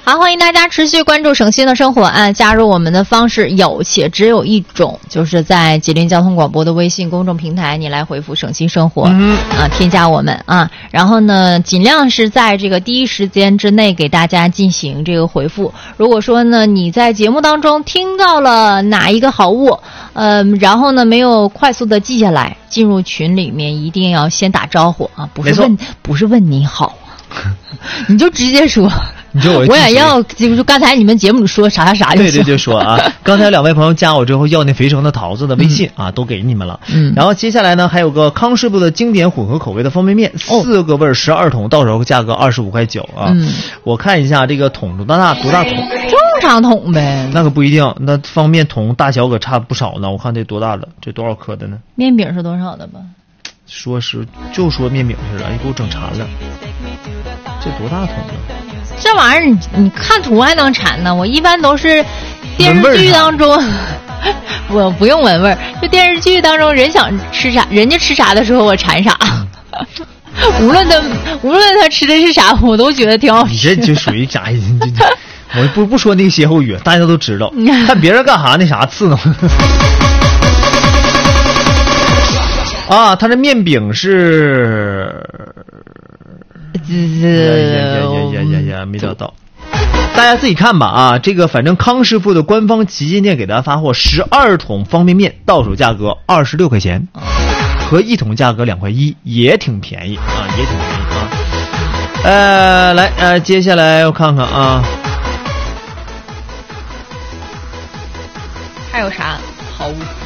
好，欢迎大家持续关注省心的生活啊！加入我们的方式有且只有一种，就是在吉林交通广播的微信公众平台，你来回复省心生活添加我们啊，然后呢，尽量是在这个第一时间之内给大家进行这个回复。如果说呢，你在节目当中听到了哪一个好物，然后呢没有快速的记下来，进入群里面一定要先打招呼啊，不是问你好啊，你就直接说。我也要，就刚才你们节目里说啥就对就说啊。刚才两位朋友加我之后要那肥城的桃子的微信啊，都给你们了。然后接下来呢，还有个康师傅的经典混合口味的方便面，4个味儿12桶，到手价格25.9块啊。我看一下这个桶多大桶？ 正常桶呗。 那个不一定，那方便桶大小可差不少呢。我看这多大的？这多少克的呢？ 面饼是多少的吧？ 说面饼是，你给我整馋了。这多大桶呢？ 这玩意儿你看图还能馋呢？我一般都是电视剧当中，我不用闻味儿，就电视剧当中人想吃啥，人家吃啥的时候我馋啥。无论他吃的是啥，我都觉得挺好吃。 你这就属于啥？我不说那个歇后语，大家都知道。看别人干啥那啥刺挠。啊，他这面饼是。没找到，大家自己看吧啊！这个反正康师傅的官方旗舰店给大家发货12桶方便面，到手价格26块钱，和1桶价格2.1块，也挺便宜啊，也挺便宜啊。来接下来我看看啊， 还有啥好物？